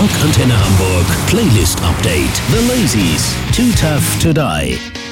Rock Antenne Hamburg Playlist Update. The Lazies, Too Tough to Die.